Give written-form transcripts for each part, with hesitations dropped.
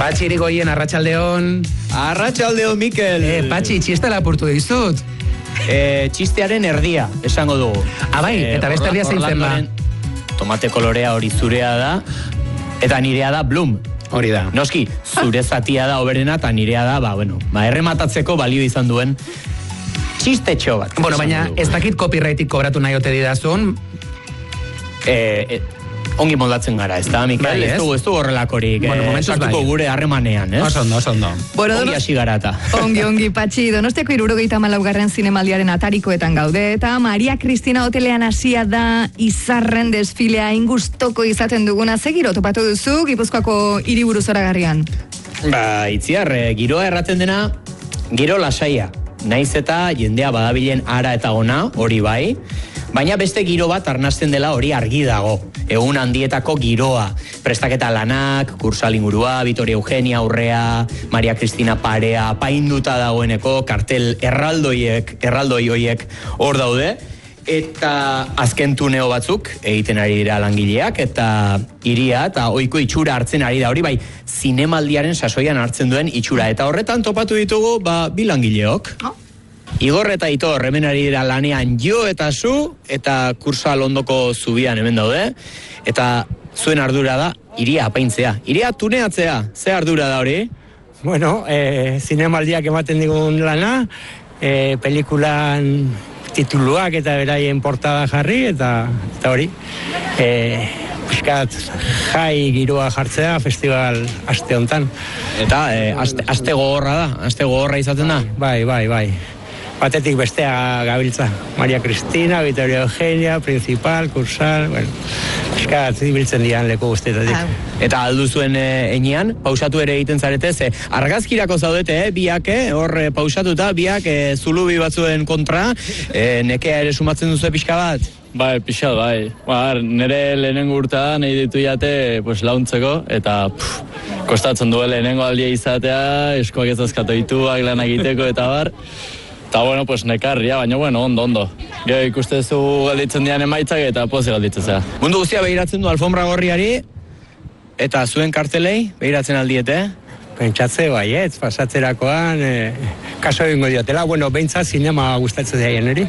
Patxi Irigoyen, arratsaldeon. Arratsaldeon, Mikel. Patxi, txista lapurtu dizut. Txistearen erdia, esango dugu. Bai, eta beste erdia zeintzen ba. Tomate kolorea hori zurea da, eta nirea da Bloom. Hori da. Noski, zure zatia da oberena, eta nirea da, errematatzeko balio izan duen txistetxo bat. Bueno, baina ez dakit copyrightik kobratu nahi ote didazun. Ongi moldatzen gara, ez da, Mikel? Ez du horrelakorik. Sartuko gure harremanean, ez? Oso ondo. Ongi hasi gara eta. Ongi, Patxi. Donostiako 74. zinemaldiaren atarikoetan gaude, eta Maria Cristina hotelean hasia da izarren desfilea ingustoko izaten duguna. Ze giro topatu duzu Gipuzkoako hiriburu zoragarrian? Itziar, giroa erraten dena, giro lasaia. Naiz eta jendea badabilen ara eta ona, hori bai, baina beste giro bat arnasten dela hori argi dago. Egun handietako giroa. Prestaketa lanak, kursal ingurua, Vitoria Eugenia aurrea, Maria Cristina parea, painduta dagoeneko, kartel erraldoi hoiek hor daude. Eta azken tuneo batzuk egiten ari dira langileak, eta hiria eta ohiko itxura hartzen ari da hori, bai, zinemaldiaren sasoian hartzen duen itxura. Eta horretan topatu ditugu, bi langileok. Igor eta Itor, hemen ari dira lanean jo eta zu, eta kursal ondoko zubian hemen daude, eta zuen ardura da, hiria apaintzea. Hiria tuneatzea, ze ardura da hori? Bueno, zinemaldiak ematen digun lana, pelikulan tituluak eta beraien portada jarri, eta hori. Piskat jai giroa jartzea festival aste hontan. Eta aste gogorra da, aste gogorra izaten da? Bai. Batetik bestea gabiltza. Maria Cristina, Vitoria Eugenia, Principal, Kursal, piskat zibiltzen dian leku guztietatik. Eta aldu zuen enean, pausatu ere egiten zarete, ze argazkirako zaudete, biak, hor pausatuta, biak zulubi batzuen kontra, nekea ere sumatzen duzu pixka bat? Bai, pixat, bai. Nire lehenengo urtea nahi ditu jate launtzeko, eta kostatzen du lehenengo aldia izatea, eskoak ez azkatu dituak lan egiteko, eta bar. Eta, nekarria, baina, ondo. Gero ikustezu galditzen dian emaitzak eta pozik galditzen zea. Mundu guztia behiratzen du alfombra gorriari, eta zuen kartelei behiratzen aldiete? Pentsatze baietz, pasatzerakoan, kaso egingo diotela, behintzat zinema gustatzen daien eri.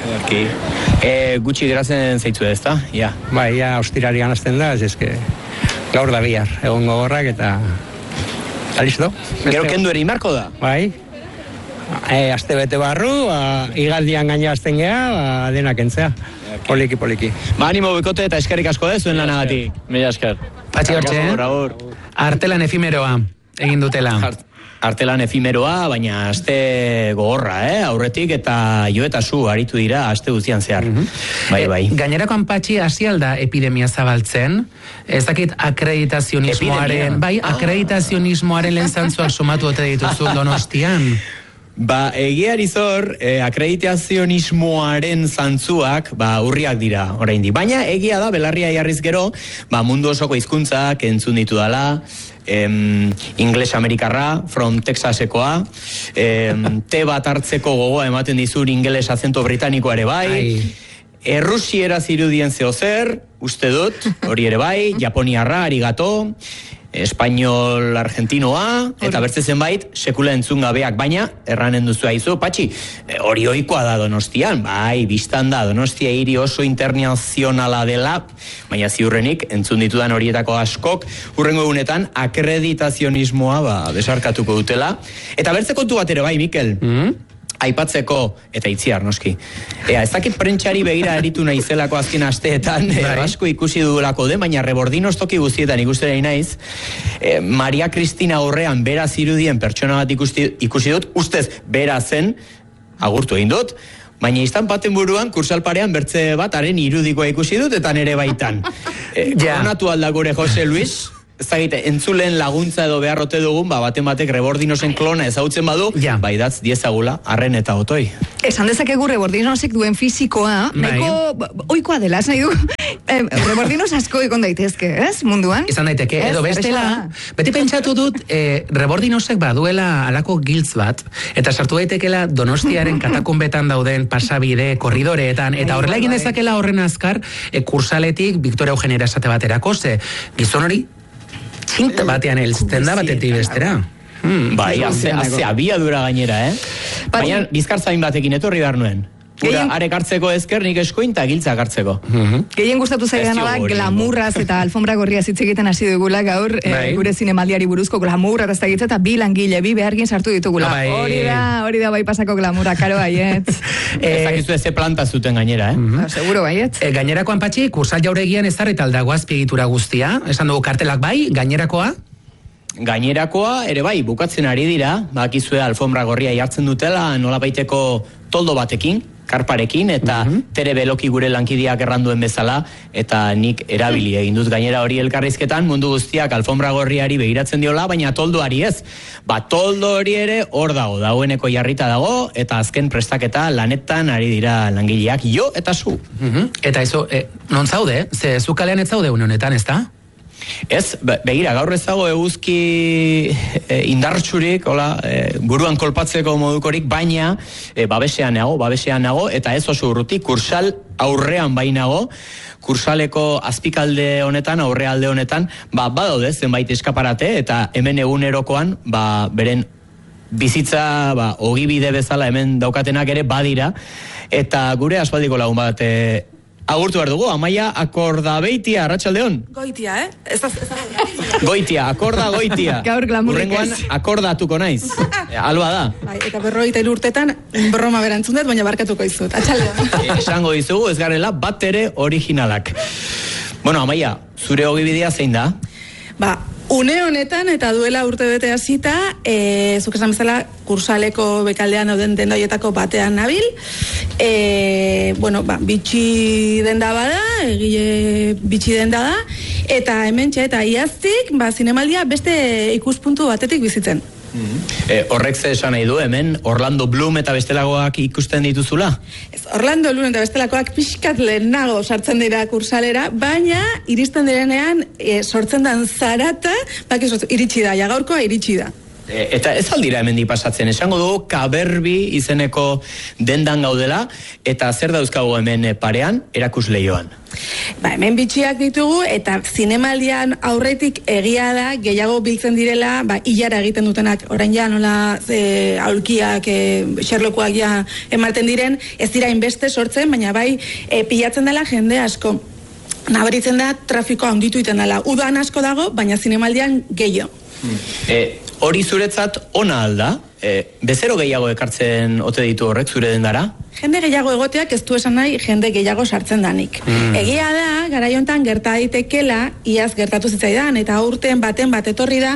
Gutxi geratzen zaitzu ez da? Bai, ostirarian hasten da, gaur da bihar, egon gogorrak eta listo. Gero kendu ere imarko da? Bai. Aste bete barru, igaldian gaina azten geha, denak entzea. Poliki. Animo bikote eta eskerrik asko zuen lanagatik. Mila esker. Patxi hortxe, artelan efimeroa egin dutela. Artelan efimeroa, baina aste gogorra, aurretik eta jo eta zu aritu dira aste guztian zehar. Bai. Gainerakoan Patxi hasi alda epidemia zabaltzen, ez dakit akreditazionismoaren, akreditazionismoaren lehen zantzuak somatu ote dituzu Donostian. Egiari zor, akreditazionismoaren zantzuak, urriak dira oraindik. Baina egia da, belarria jarriz gero, mundu osoko hizkuntzak entzun ditu dala, ingles amerikarra, from Texasekoa, te bat hartzeko gogoa ematen dizur ingeles azento britanikoa ere bai, errusiera zirudien zeozer, uste dut, hori ere bai, japoniarra, arigato, espainol argentinoa, eta bertze zenbait, sekula entzun gabeak, baina, erranen duzu haizu, Patxi, hori ohikoa da Donostian, bai, biztan da, Donostia hiri oso internazionala dela, baina ziurrenik, entzun ditudan horietako askok, hurrengo egunetan, akreditazionismoa, besarkatuko dutela, eta bertze kontu bat ere bai, Mikel, aipatzeko, eta Itziar, noski. Ez dakit prentxari begira eritu naizelako azken asteetan, asko ikusi dudulako den, baina rebordinos toki guztietan ikustera naiz, Maria Cristina aurrean bera zirudien pertsona bat ikusi dut, ustez bera zen, agurtu egin dut, baina izan baten buruan, kursalparean bertze bat haren irudikoa ikusi dut, eta nere baitan. Koronatu alda gure Jose Luis, ez dakit, entzulen laguntza edo beharrote dugun, baten batek rebordinosen klona ezautzen badu, datz diezagula, arren eta otoi. Esan dezakegu rebordinosek duen fizikoa, nahiko oikoa dela, ez nahi du, rebordinos asko ikon daitezke, ez, munduan? Izan daiteke, edo bestela, beti pentsatu dut, rebordinosek baduela alako giltz bat, eta sartu daitekela Donostiaren katakunbetan dauden pasabide, korridoreetan, eta horrela egin dezakela horren azkar, kursaletik Victoria Eugenia esate baterako, ze gizon hori txint batean heltzen da batetik bestera. Bai, haze abiadura gainera, Baina bizkartzain batekin etorri behar nuen. Ura, arek hartzeko ezker, nik eskuin eta giltzak hartzeko. Gehien gustatu zaidana da, glamurraz eta alfombra gorria hitz egiten hasi dugula gaur, gure zinemaldiari buruzko glamurra eta egitza eta bi langile, bi behargin sartu ditugula. Hori da bai pasako glamurra, karo baiet. Ez dakizu eze planta zuten gainera, Seguro baiet. Gainerakoan patxi, kursal jauregian ez darretaldago azpiegitura guztia, esan dugu kartelak bai, gainerakoa? Gainerakoa, ere bai, bukatzen ari dira, bakizue alfombra gorria jartzen dutela, nolabaiteko toldo batekin, karparekin, eta tere beloki gure lankideak erranduen bezala, eta nik erabili egin dut gainera hori elkarrizketan, mundu guztiak alfombra gorriari begiratzen diola, baina toldoari ez. Toldo hori ere hor dagoeneko jarrita dago, eta azken prestaketa lanetan ari dira langileak, jo eta zu. Eta eso, non zaude? Ze zu kalean ez zaude honetan, ez da? Ez, begira, gaur ez dago eguzki indartsurik, buruan kolpatzeko modukorik, baina babesean nago, eta ez oso urruti, kursal aurrean bainago, kursaleko azpikalde honetan, aurrealde honetan, badaude zenbait eskaparate, eta hemen egunerokoan, beren bizitza, ogibide bezala hemen daukatenak ere badira, eta gure aspaldiko lagun bat, agurtu behar dugu, Amaia Akordabeitia, Arratsaldeon. Goitia, Goitia, akorda goitia. Gaur glamurik ez. Urrengoan akordatuko naiz. Alba da. Bai, eta 43 urtetan broma berantzun dut, baina barkatuko izut. Atxaldeon. Esango dizugu, ez garela bat ere originalak. Bueno, Amaia, zure ogibidea zein da? Une honetan eta duela urte bete hasita, zuk esan bezala kursaleko bekaldean dauden denda horietako batean nabil. Bitxi denda bada, egile bitxi denda da, eta hementxe eta iaztik, zinemaldia beste ikuspuntu batetik bizitzen. Horrek ze esan nahi du, hemen Orlando Bloom eta bestelagoak ikusten dituzula? Orlando Bloom eta bestelakoak pixkat lehenago sartzen dira kursalera, baina iristen direnean sortzen dan zarata, iritsi da, gaurkoa iritsi da. Eta ez aldira hemendik pasatzen, esango dugu Kaberbi izeneko dendan gaudela, eta zer dauzkago hemen parean, erakusleioan? Hemen bitxiak ditugu, eta zinemaldian aurretik egia da, gehiago biltzen direla, hilara egiten dutenak, orain ja nola aulkiak, Sherlockoak ja ematen diren, ez dira inbeste sortzen, baina pilatzen dela jende asko. Nabaritzen da, trafikoa handitu iten dela. Udan asko dago, baina zinemaldian gehiago. Hori zuretzat ona alda? Bezero gehiago ekartzen ote ditu horrek zure dendara? Jende gehiago egoteak ez du esan nahi jende gehiago sartzen danik. Egia da, garaiontan gerta daitekela, iaz gertatu zitzaidan, eta urten baten bat etorri da,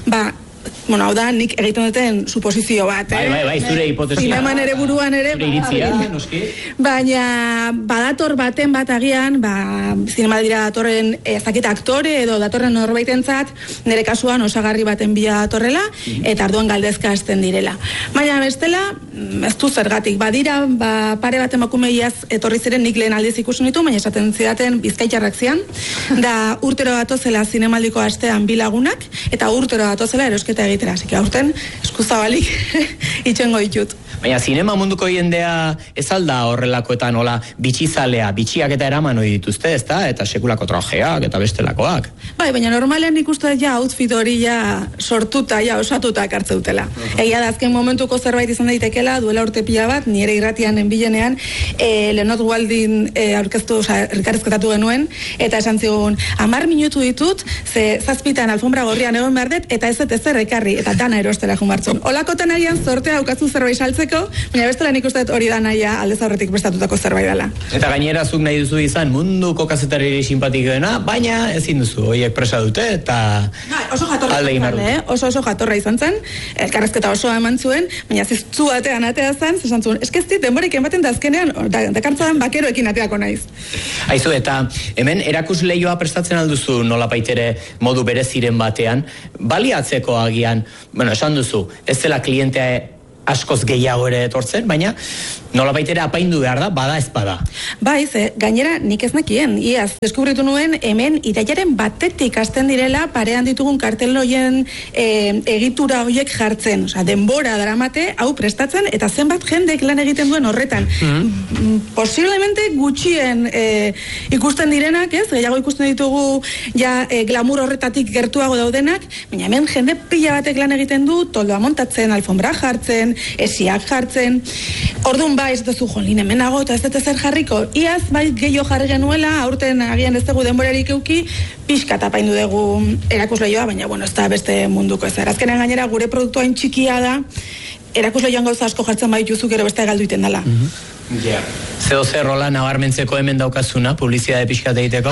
hau da, nik egiten duten suposizio bat, Bai, zure hipotesia. Zineman ere buruan ere. Zure iritzia, noski. Baina, badator baten bat agian, zinemaldira datorren ezakita aktore edo datorren norbaitentzat, nire kasuan osagarri baten bila datorrela, eta arduan galdezka hasten direla. Baina bestela, ez du zergatik. Badira, pare bat emakumeiaz etorri ziren nik lehen aldiz ikusten ditu, baina esaten zidaten bizkaitarrak zian, da urtero datozela zinemaldiko astean bi lagunak, eta urtero datozela erosketa egitera, así que aurten eskuzabalik itxengo ditut. Baina zinema munduko jendea ez alda horrelakoetan nola bitxizalea, bitxiak eta eraman hori dituzte, ezta? Eta sekulako trajeak eta bestelakoak. Baina normalean ikustu ja outfit hori sortuta, osatuta ekartze dutela. Egia da azken momentuko zerbait izan daitekela, duela urte pila bat, nire irratian enbilenean, Leonard Waldin elkarrizketatu genuen, eta esan zigun, 10 minutu ditut, ze 7 alfombra gorrian egon behar dut, eta ez ezer ekarri, eta dana erostela jumartzun. Olakotan arian sortea aukazu zerbait saltzeko, baina bestela nik uste dut hori da nahia aldez aurretik prestatutako zerbait dela. Eta gainera zuk nahi duzu izan munduko kazetari simpatikoena, baina ezin duzu, horiek presa dute, eta oso jatorra izan zen, oso jatorra izan zen, elkarrezketa osoa eman zuen, baina ziztzu batean atea zen, zesan zuen, eskazti, denborik ematen da azkenean, dakartzadan bakeroekin ateako naiz. Aizu, eta hemen erakusleioa prestatzen alduzu nolapaitere modu bereziren batean, baliatzeko agian, esan duzu, ez dela klientea askoz gehiago ere etortzen, baina nolabait ere apaindu behar da, bada ez bada. Bai, gainera nik ez nekien, iaz, deskubritu nuen hemen irailaren batetik hasten direla parean ditugun kartel hoien egitura hoiek jartzen, osea, denbora daramate hau prestatzen eta zenbat jendek lan egiten duen horretan. Posiblemente gutxien ikusten direnak, ez? Gehiago ikusten ditugu ja glamour horretatik gertuago daudenak, baina hemen jende pila batek lan egiten du, toldoa montatzen, alfombra jartzen, esiak jartzen. Orduan bai, ez duzu jolin hemenago eta ez dut ezer jarriko. Iaz bai gehiago jarri genuela, aurten agian ez dugu denborarik euki, pixka tapaindu dugu erakusleioa, baina bueno, ez da beste munduko ez. Azkenean gainera gure produktua hain txikia da, erakusleioan gauza asko jartzen baituzu gero beste galdu iten dela. Zeo zerrola nabarmentzeko hemen daukazuna, publizitate pixkat egiteko?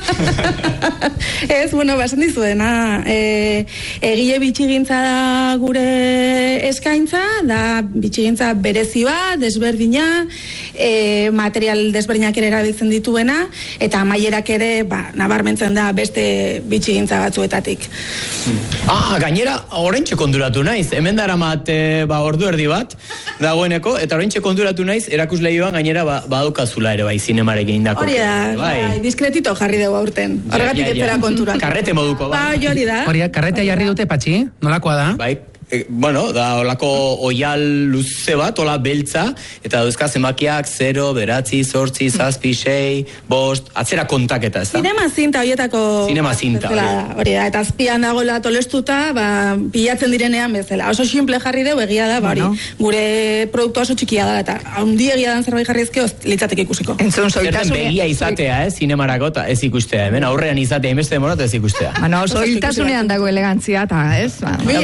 Ez, bueno, basen dizuena. Egile bitxigintza da gure eskaintza, da bitxigintza berezi bat, desberdina, material desberdinak ere erabiltzen dituena, eta amaierak ere nabarmentzen da beste bitxigintza batzuetatik. Gainera, oraintxe konturatu naiz, hemen daramat ordu erdi bat, dagoeneko, eta oraintxe konturatu naiz, erakusleioan gainera badukazula ere bai, zinemarekin indako. Hori da, diskretito jarri dugu aurten. Horregatik etzera konturatu. Karrete moduko, bai. Hori da. Hori, karretea jarri dute, Patxi? Nolakoa da? Bai, da olako oial luze bat, ola beltza, eta dauzka zenbakiak 0, 9, 8, 7, 6, 5, atzera kontaketa, ez da? Zinema zinta horietako... Zinema zinta, hori da, eta azpian dagoela tolestuta, pilatzen direnean bezala. Oso simple jarri dugu, egia da, gure produktu oso txikia da, eta haundi egia dan zerbait jarri ezkeo, litzateke ikusiko. Entzun zertan begia izatea, zinemarako, eta ez ikustea, hemen aurrean izatea, inbeste demora, ez ikustea. Oso hiltasunean dago elegantzia, eta ez?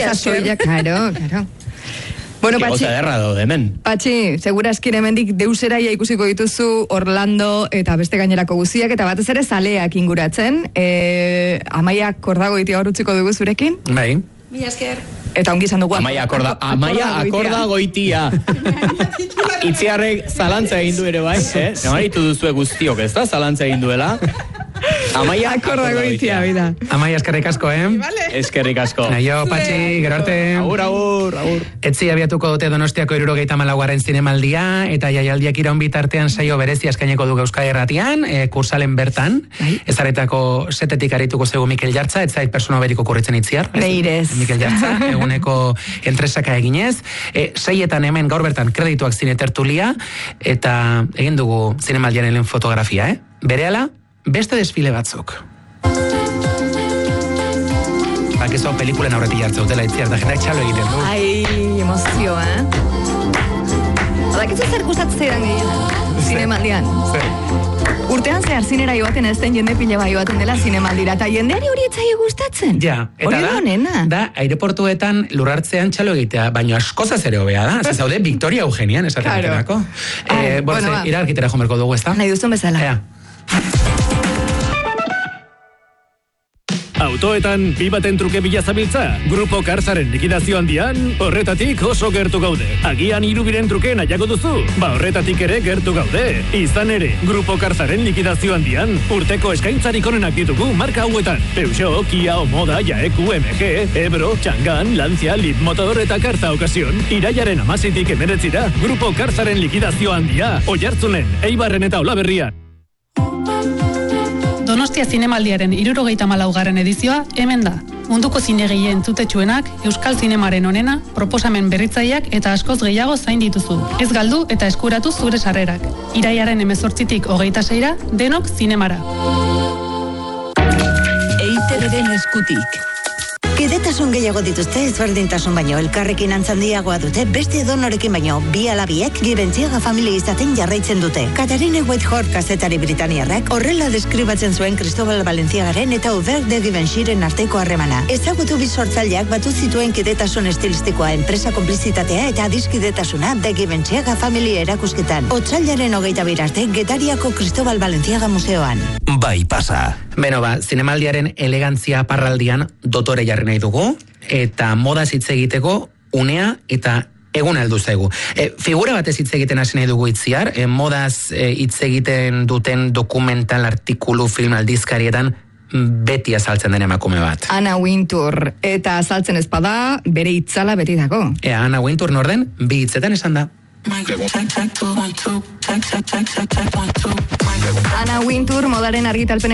Claro. Bueno, Patxi, derra daude, hemen. Patxi, segurazkin hemendik deuseraia ikusiko dituzu Orlando eta beste gainerako guziak, eta batez ere zaleak inguratzen. Amaia Kordago itia horutziko dugu zurekin? Bai. Mila esker. Eta ongi izan dugu. Amaia Akordago itia. Itziarrek zalantza egin du ere bai, Namaritu duzue guztiok, ez da? Zalantza egin duela. Amaia Akordago itia, bida. Amaia, eskerrik asko, Eskerrik asko. Aio, Patxi, gero arte. Agur. Etzi abiatuko dute Donostiako 74. zinemaldia, eta jaialdiak iraun bitartean saio berezia eskaineko du Euskal Herratian, kursalen bertan. Ezaretako setetik arituko zego Mikel Jartza, etzait persona beriko kurritzen itziar. Beirez. Mikel Jartza, eguneko entresaka eginez. Seietan hemen gaur bertan kredituak zine tertulia, eta egin dugu zinemaldiaren lehen fotografia, Berehala, beste desfile batzuk. Bakizu pelikulen aurretik jartzen dutela itziar, da jendeak txalo egiten du. Ai, emozio, Bakizu zer gustatzen zaidan gehien, zinemaldian. Urtean zehar zinera joaten ez den jende pile bai joaten dela zinemaldira, eta jendeari hori etzaio gustatzen. Ja, eta da aireportuetan lurrartzean txalo egitea, baino askozaz ere hobea da. Zaude Victoria Eugenian esaten dutenako. Irarkitera jomerko dugu, ez da? Nahi duzun bezala. Autoetan bi baten truke bila zabiltza, Grupo Karzaren likidazio handian, horretatik oso gertu gaude. Agian 3 truke nahiago duzu, horretatik ere gertu gaude. Izan ere, Grupo Karzaren likidazio handian, urteko eskaintzarik onenak ditugu marka hauetan. Peugeot, Kia, Omoda, Jaeku, MG, Ebro, Changan, Lancia, Leapmotor eta Karza Ocasión. Irailaren 16tik 19 Grupo Karzaren likidazio handia, Oiartzunen, Eibarren eta Olaberrian. Donostia Zinemaldiaren 74. edizioa hemen da. Munduko zinegile entzutetsuenak, Euskal Zinemaren onena, proposamen berritzaileak eta askoz gehiago zain dituzu. Ez galdu eta eskuratu zure sarrerak. Irailaren 18tik 26ra, denok zinemara. EITBren eskutik. Kidetasun gehiago dituzte ezberdintasun baino elkarrekin antzandiagoa dute beste edonorekin baino bi alabiek Givenchy familia izaten jarraitzen dute. Katarine Whitehorse kazetari britaniarrak horrela deskribatzen zuen Cristobal Balenciagaren eta Hubert de Givenchyren arteko harremana. Ezagutu bi sortzaileak batu zituen kidetasun estilistikoa, enpresa konplizitatea eta adiskidetasuna de Givenchy familia erakusketan. Otsailaren 22 arte Getariako Cristobal Balenciaga museoan. Bai pasa. Beno zinemaldiaren elegantzia parraldian dotore jarri nahi dugu, eta modaz hitz egiteko unea eta egun heldu zaigu. Figura batez hitz egiten hasi nahi dugu itziar, modaz hitz egiten duten dokumental, artikulu, film, aldizkarietan beti azaltzen den emakume bat. Anna Wintour, eta azaltzen ez bada, bere itzala beti dago. Anna Wintour norden, bi hitzetan esan da. Anna Wintour modaren argitalpen